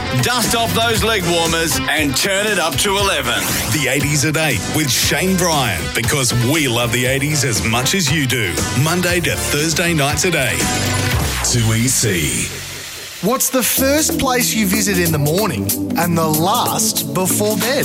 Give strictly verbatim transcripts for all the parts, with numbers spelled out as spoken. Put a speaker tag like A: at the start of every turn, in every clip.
A: Dust off those leg warmers and turn it up to eleven.
B: The eighties at eight with Shane Bryan, because we love the eighties as much as you do. Monday to Thursday nights at eight. two E C.
C: What's the first place you visit in the morning and the last before bed?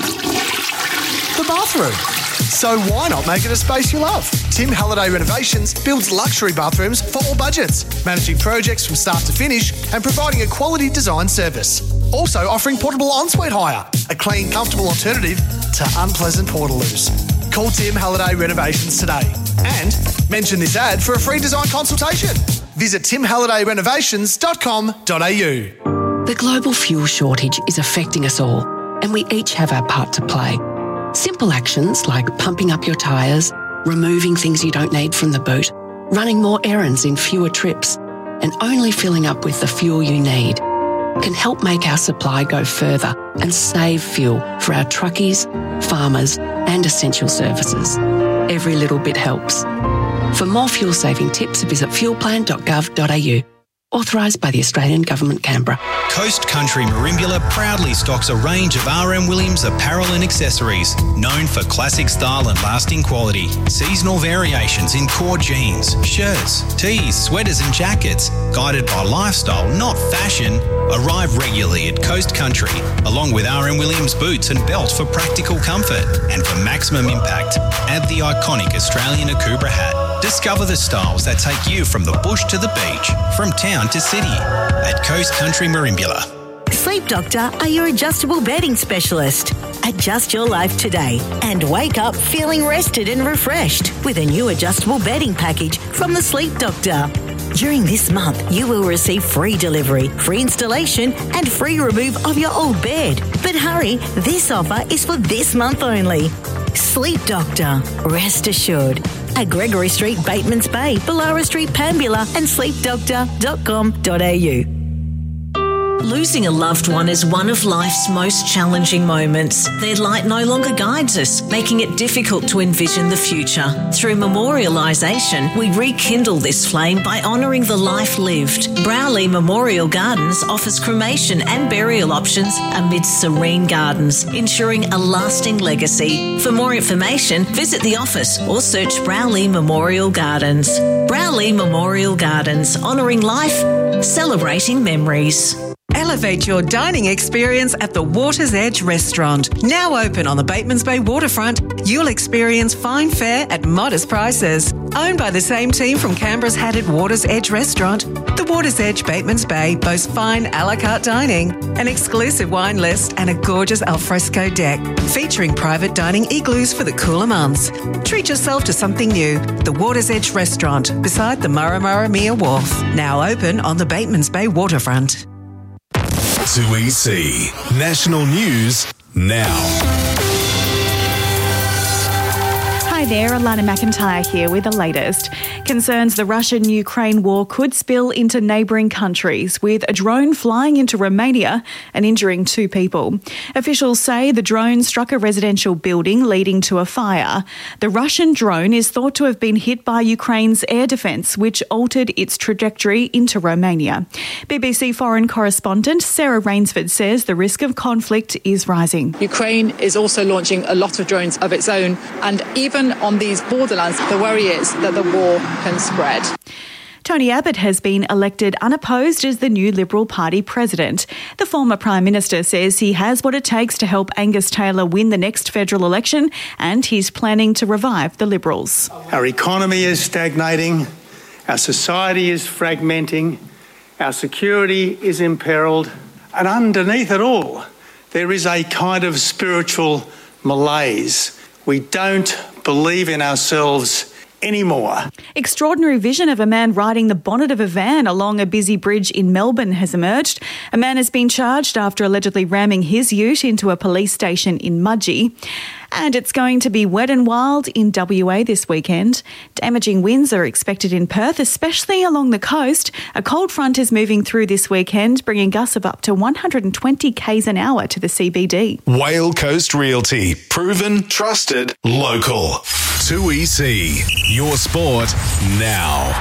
C: The bathroom. So why not make it a space you love? Tim Halliday Renovations builds luxury bathrooms for all budgets, managing projects from start to finish and providing a quality design service. Also offering portable ensuite hire, a clean, comfortable alternative to unpleasant portaloos. Call Tim Halliday Renovations today and mention this ad for a free design consultation. Visit tim halliday renovations dot com dot a u.
D: The global fuel shortage is affecting us all, and we each have our part to play. Simple actions like pumping up your tyres, removing things you don't need from the boot, running more errands in fewer trips, and only filling up with the fuel you need can help make our supply go further and save fuel for our truckies, farmers, and essential services. Every little bit helps. For more fuel-saving tips, visit fuel plan dot gov dot a u. Authorised by the Australian Government, Canberra.
E: Coast Country Merimbula proudly stocks a range of R M Williams apparel and accessories, known for classic style and lasting quality. Seasonal variations in core jeans, shirts, tees, sweaters and jackets, guided by lifestyle, not fashion, arrive regularly at Coast Country, along with R M Williams boots and belt for practical comfort. And for maximum impact, add the iconic Australian Akubra hat. Discover the styles that take you from the bush to the beach, from town to city, at Coast Country Merimbula.
F: Sleep Doctor are your adjustable bedding specialist. Adjust your life today and wake up feeling rested and refreshed with a new adjustable bedding package from the Sleep Doctor. During this month, you will receive free delivery, free installation and free remove of your old bed. But hurry, this offer is for this month only. Sleep Doctor, rest assured. At Gregory Street, Batemans Bay, Ballara Street, Pambula and sleep doctor dot com dot a u.
G: Losing a loved one is one of life's most challenging moments. Their light no longer guides us, making it difficult to envision the future. Through memorialisation, we rekindle this flame by honouring the life lived. Browley Memorial Gardens offers cremation and burial options amidst serene gardens, ensuring a lasting legacy. For more information, visit the office or search Browley Memorial Gardens. Browley Memorial Gardens, honouring life, celebrating memories.
H: Elevate your dining experience at the Water's Edge Restaurant. Now open on the Batemans Bay waterfront, you'll experience fine fare at modest prices. Owned by the same team from Canberra's Hatted Water's Edge Restaurant, the Water's Edge Batemans Bay boasts fine a la carte dining, an exclusive wine list and a gorgeous alfresco deck, featuring private dining igloos for the cooler months. Treat yourself to something new. The Water's Edge Restaurant, beside the Murramurramia Wharf. Now open on the Batemans Bay waterfront.
B: two E C. National News now.
I: Hi there, Alana McIntyre here with the latest. Concerns the Russian-Ukraine war could spill into neighbouring countries, with a drone flying into Romania and injuring two people. Officials say the drone struck a residential building, leading to a fire. The Russian drone is thought to have been hit by Ukraine's air defence, which altered its trajectory into Romania. B B C foreign correspondent Sarah Rainsford says the risk of conflict is rising.
J: Ukraine is also launching a lot of drones of its own, and even on these borderlands, the worry is that the war can spread.
I: Tony Abbott has been elected unopposed as the new Liberal Party president. The former Prime Minister says he has what it takes to help Angus Taylor win the next federal election, and he's planning to revive the Liberals.
K: Our economy is stagnating, our society is fragmenting, our security is imperilled, and underneath it all, there is a kind of spiritual malaise. We don't believe in ourselves anymore.
I: Extraordinary vision of a man riding the bonnet of a van along a busy bridge in Melbourne has emerged. A man has been charged after allegedly ramming his ute into a police station in Mudgee. And it's going to be wet and wild in W A this weekend. Damaging winds are expected in Perth, especially along the coast. A cold front is moving through this weekend, bringing gusts of up to one hundred twenty kays an hour to the C B D.
B: Whale Coast Realty. Proven, trusted, local. two E C. Your sport now.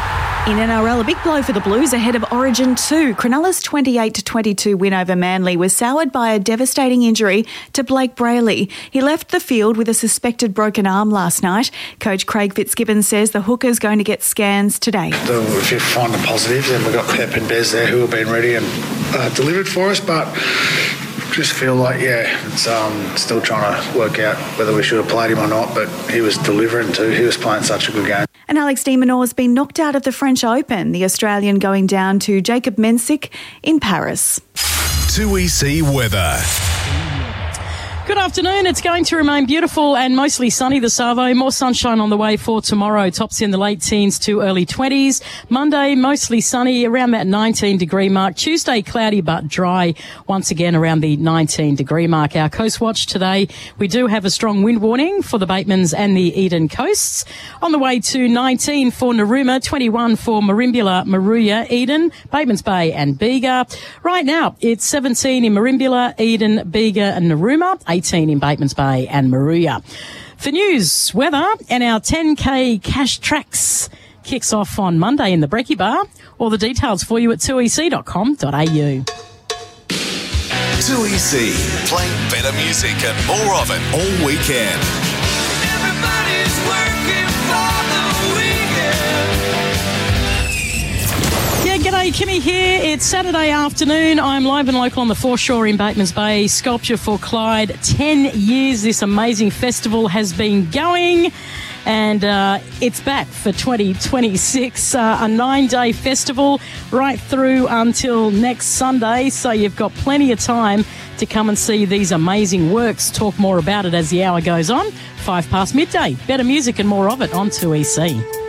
I: In N R L, a big blow for the Blues ahead of Origin two. Cronulla's twenty-eight to twenty-two win over Manly was soured by a devastating injury to Blake Brayley. He left the field with a suspected broken arm last night. Coach Craig Fitzgibbon says the hooker's going to get scans today.
L: So if you find the positives, then we've got Pep and Bez there who have been ready and uh, delivered for us, but just feel like, yeah, it's um, still trying to work out whether we should have played him or not, but he was delivering too. He was playing such a good game.
I: And Alex de Minaur has been knocked out of the French Open, the Australian going down to Jacob Mensik in Paris.
B: two E C weather.
M: Good afternoon. It's going to remain beautiful and mostly sunny this Savo. More sunshine on the way for tomorrow. Tops in the late teens to early twenties. Monday, mostly sunny around that nineteen degree mark. Tuesday, cloudy but dry. Once again, around the nineteen degree mark. Our Coast Watch today, we do have a strong wind warning for the Batemans and the Eden coasts. On the way to nineteen for Narooma, twenty-one for Merimbula, Maruya, Eden, Batemans Bay and Bega. Right now, it's seventeen in Merimbula, Eden, Bega and Narooma. eighteen in Batemans Bay and Maruya. For news, weather and our ten K cash tracks kicks off on Monday in the Brekkie Bar. All the details for you at two e c dot com dot a u.
B: two E C, playing better music and more of it all weekend.
N: Everybody's working for the weekend.
M: Yeah, g'day, Kimmy here. It's Saturday afternoon. I'm live and local on the foreshore in Batemans Bay. Sculpture for Clyde. Ten years this amazing festival has been going. And uh, it's back for twenty twenty-six, uh, a nine-day festival right through until next Sunday. So you've got plenty of time to come and see these amazing works. Talk more about it as the hour goes on. Five past midday. Better music and more of it on two E C.